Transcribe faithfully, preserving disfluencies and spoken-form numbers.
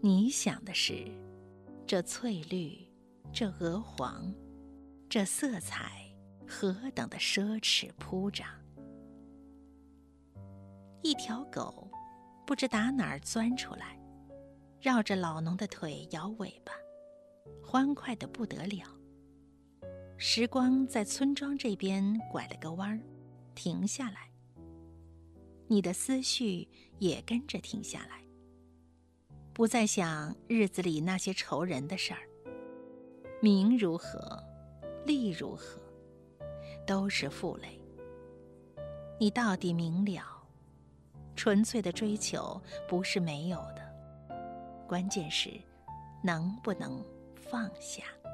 你想的是，这翠绿，这鹅黄，这色彩何等的奢侈铺张。一条狗不知打哪儿钻出来，绕着老农的腿摇尾巴，欢快得不得了。时光在村庄这边拐了个弯儿，停下来，你的思绪也跟着停下来，不再想日子里那些愁人的事儿。名如何，利如何，都是负累。你到底明了，纯粹的追求不是没有的，关键是能不能放下。